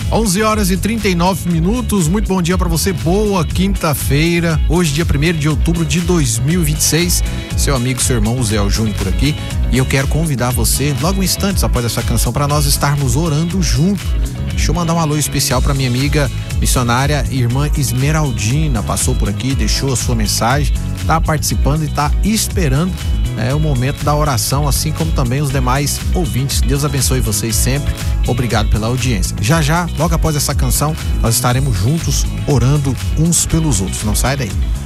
11h39. Muito bom dia para você, boa quinta-feira. Hoje, dia 1º de outubro de 2026. Seu amigo, seu irmão, o Zé Júnior por aqui. E eu quero convidar você, logo instantes após essa canção, para nós estarmos orando junto. Deixa eu mandar um alô especial para minha amiga missionária, irmã Esmeraldina. Passou por aqui, deixou a sua mensagem, tá participando e tá esperando o momento da oração, assim como também os demais ouvintes. Deus abençoe vocês sempre. Obrigado pela audiência. Já, logo após essa canção, nós estaremos juntos orando uns pelos outros. Não sai daí.